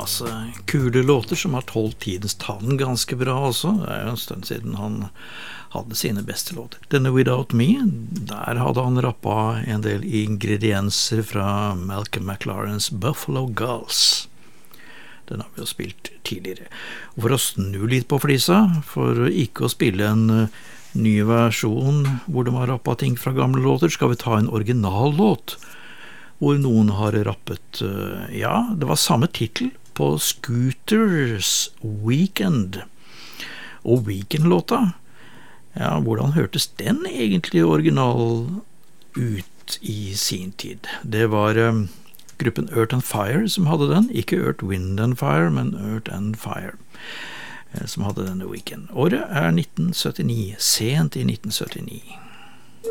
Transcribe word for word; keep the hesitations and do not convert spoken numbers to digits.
masse kule låter som har tålt tidens tann ganske bra også. Det er jo en stund siden han hadde sine beste låter. Denne Without Me, der hadde han rappet en del ingredienser fra Malcolm McLarens Buffalo Gulls. Den har vi jo spilt tidligere. Og for å snu litt på flisa, for ikke å spille en ny versjon hvor de har rappet ting fra gamle låter, skal vi ta en originallåt hvor noen har rappet, ja, det var samme titel på Scooters Weekend. Og Weekend-låta, ja, hvordan hørtes den egentlig original ut i sin tid? Det var um, gruppen Earth and Fire som hadde den, ikke Earth, Wind and Fire, men Earth and Fire, eh, som hadde denne Weekend. Året er nitten syttini, sent i nitten syttini.